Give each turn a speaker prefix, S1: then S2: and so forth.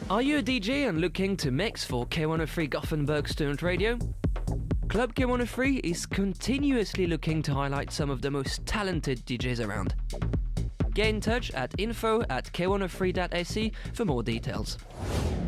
S1: Are you a DJ and looking to mix for K103 Gothenburg Student Radio? Club K103 is continuously looking to highlight some of the most talented DJs around. Get in touch at info@k103.se for more details.